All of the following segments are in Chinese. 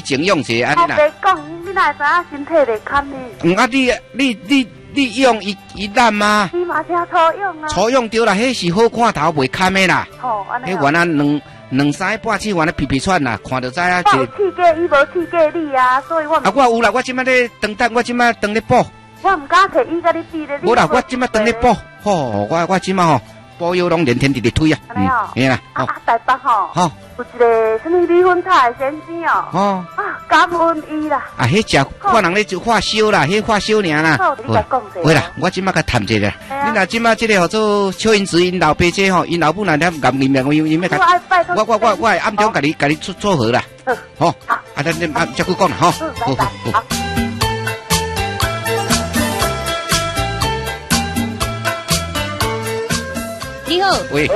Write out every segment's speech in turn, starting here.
静养者安尼啦。 我白讲，你哪会知影身体袂堪呢？ 你用伊烂吗？ 你嘛听初用啊？ 初用对啦，迄是好看头袂堪的啦。 吼，安尼。 迄原来两三半次，原来皮喘啦，看到知啊。 我有刺过伊，无刺过你啊，所以我。 啊，我有啦，我即摆咧等，我即摆等咧补。 我唔敢摕伊甲你比咧。 无啦，我即摆等咧补，吼，我即摆吼补药拢连天直直推啊。嘿啦。 啊，台北吼。有一个什么米粉塔的先生哦。啊，感恩伊啦。 啊，迄只看人咧就发烧啦，迄发烧尔啦。 好，你甲讲者。 喂啦，我即摆甲谈者啦。你若即摆即个叫做邱英子因老爸姐吼，因老母那点含啉命，因要甲我暗中甲你撮合啦。好，啊，咱再去讲啦，吼。好。 你好。 喂。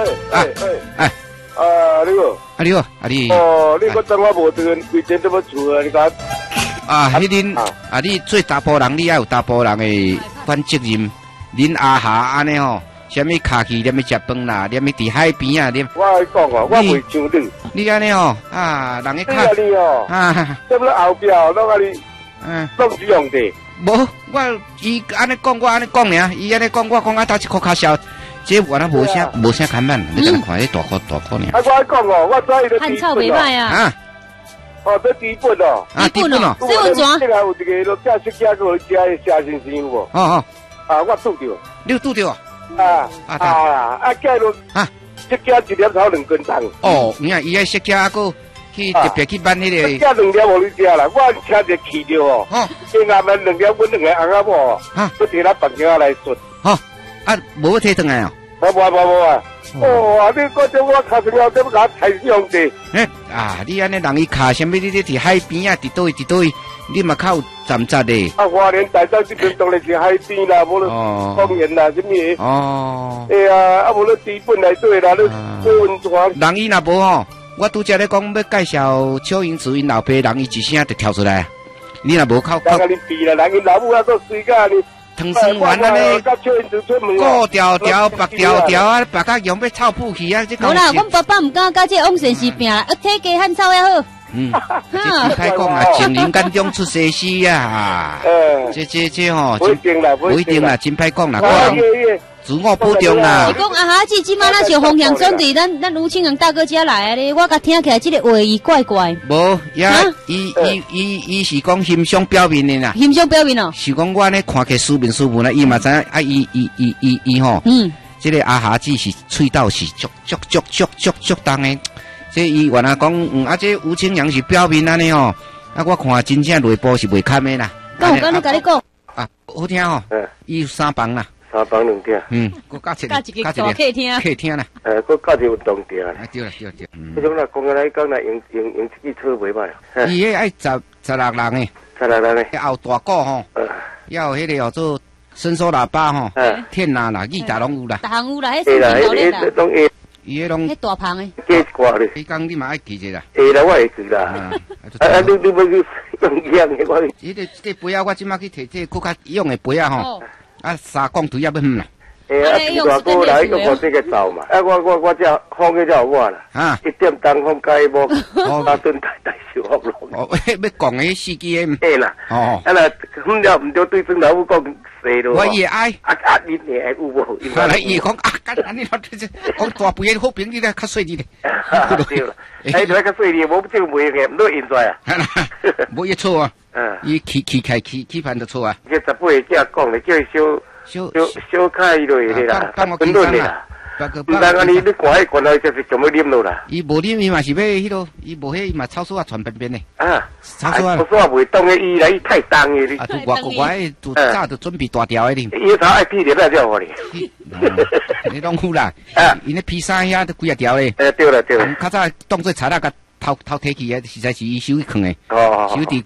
你好。 你好，你。 哦，你个电话无对，规天都要厝啊！你讲。 迄恁你做查甫人，你也有查甫人的管责任。恁阿下安尼吼，啥物卡去踮去食饭啦，踮去伫海边啊踮。 我来讲啊，我袂像你。 你安尼吼人个卡。 你哦。踮咧后壁拢安尼。拢是用的。 无，伊安尼讲，我安尼讲尔，伊安尼讲，我讲啊，打一箍卡笑。这原来无啥看板，你敢看迄大颗尔。 我讲哦，我知伊咧汉草袂歹啊。 哦，这底本哦。 底本哦。 水温泉。 这个有一个落架设计个家的写先生有无？我拄着。 你拄着啊？架落设计1粒头2斤重。 哦，你看伊迄设计啊个去特别去办迄个。 设计2粒无你食啦，我车着去着哦。今下面2粒，阮2个翁仔某要摕咱房间来顺。 无摕转来哦。 无啊！你嗰种我卡上了，怎么甲采用的？ 你安尼人伊卡什么？你伫海边啊？伫倒位？你嘛较有站扎的。 花莲大洲这边当然是海边啦，无了公园啦，什么？无了基本来对啦，你温泉。 人伊若无吼，我拄则咧讲要介绍邱英子因老爸，人伊一声就跳出来。你若无靠。 人甲你比啦，人因老母啊，做水甲你。 汤生丸安尼，高条条、白条条啊，白甲用要臭扑去啊！ 无啦，阮爸爸唔敢甲这往生死病啦，体家汉草也好。 这真歹讲啊，情人眼中出西施啊！这吼， 不一定啦，真歹讲啦，自我保重啦。 是讲啊哈，即马咱是方向转伫咱吴庆阳大哥家来咧，我甲听起来这个话语怪怪。 无呀，伊是讲欣赏表面的啦。 欣赏表面哦。 是讲我呢看起斯文啦，伊嘛知影啊，伊吼，这个阿哈子是喙斗是足重的。这伊原来讲，这吴庆阳是表面安尼吼，我看真正内部是袂堪的啦。 我甲你讲。 好听吼，伊有3房啦。 3房2厅， 佮加一个大客厅， 客厅啦， 佮加一个运动场啦， 对啦， 迄种啦，讲来讲来用这个车袂歹。 伊迄爱16人诶 ，16人诶， 后大鼓吼，要有迄个叫做伸缩喇叭吼，天呐啦，吉他拢有啦， 逐项有啦，迄是头咧啦， 伊迄拢迄大棚诶， 加一挂咧， 伊讲你嘛爱记者啦， 会啦，我会记啦，你要去用样诶，我。 伊这杯啊，我即马去摕这更较用诶杯啊吼，3公推也要啦。 大哥来个我这个走嘛，我这放个叫我啦，1点钟放解无，打顿大小合咯。 要讲诶司机诶， 对啦，啦，唔着对孙老母讲细咯。 我也爱， 你会有无？ 伊讲干你讲大杯诶好朋友咧，较细啲咧。 对啦，你较细啲，无这个袂嘅，唔都现在啊。 无一错啊，伊起盘就错啊。 这18个只讲咧，叫伊小开落去啦，分论啦。唔但安尼，你看迄罐头就是全部啉落啦。 伊无啉，伊嘛是要迄落，伊无迄伊嘛超速啊，传边边的。超速啊！ 超速啊，袂动的，伊来太重的哩。 我早就准备大条的哩。 伊头爱劈掉了叫我哩。 你拢有啦。伊那披萨遐都几啊条嘞。 对了。 较早当做菜啦，甲偷提起的，实在是伊收去囥的。收伫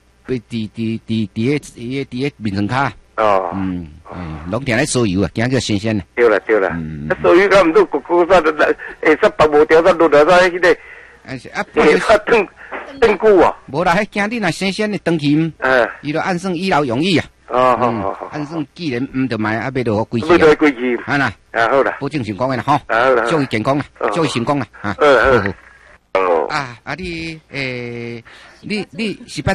迄面层卡。拢定咧烧油啊，惊叫新鲜。 对了，烧油咁唔都嗰啥说白无条，啥落来啥迄个，炖久啊。 无啦，迄惊你若新鲜的当起，伊就按算以劳永逸啊。按算既然唔得买，买到归期。 买到归期。 啊啦， 好啦， 保证成功的啦，吼。祝伊健康啦，祝伊成功啦，你是